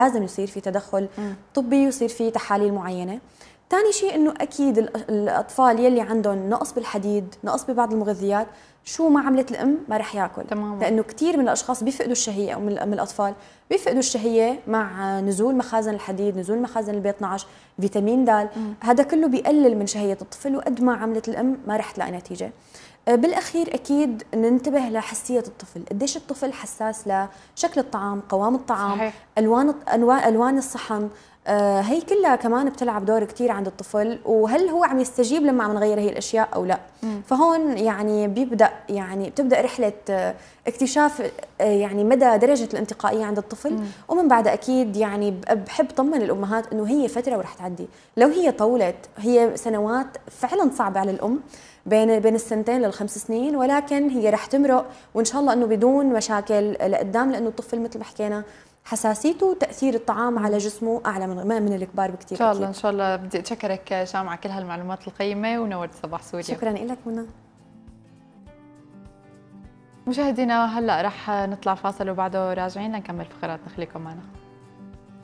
لازم يصير في تدخل طبي ويصير في تحاليل معينه. ثاني شيء انه اكيد الاطفال يلي عندهم نقص بالحديد، نقص ببعض المغذيات، شو ما عملت الام ما رح ياكل تماما. لانه كثير من الاشخاص بيفقدوا الشهيه، او من الاطفال بيفقدوا الشهيه مع نزول مخازن الحديد، نزول مخازن البي 12، فيتامين د، هذا كله بيقلل من شهيه الطفل، وقد ما عملت الام ما رح تلاقي نتيجه. بالاخير اكيد ننتبه لحساسيه الطفل، قديش الطفل حساس لشكل الطعام، قوام الطعام، صحيح. الوان الصحن، هي كلها كمان بتلعب دور كثير عند الطفل، وهل هو عم يستجيب لما عم نغير هي الاشياء او لا. فهون يعني بتبدا رحله اكتشاف يعني مدى درجه الانتقائيه عند الطفل. ومن بعدها اكيد يعني بحب طمن الامهات انه هي فتره ورح تعدي. لو هي طولت، هي سنوات فعلا صعبه على الام، بين السنتين لل5 سنين، ولكن هي رح تمرق وان شاء الله انه بدون مشاكل لقدام، لانه الطفل مثل ما حكينا حساسيته وتاثير الطعام على جسمه اعلى من الكبار بكثير. ان شاء الله ان شاء الله. بدي اتشكرك شام على كل هالمعلومات القيمه، ونورت صباح سوريا. شكرا لك منى. مشاهدينا هلا رح نطلع فاصل وبعده راجعين لنكمل فقراتنا، خليكم معنا.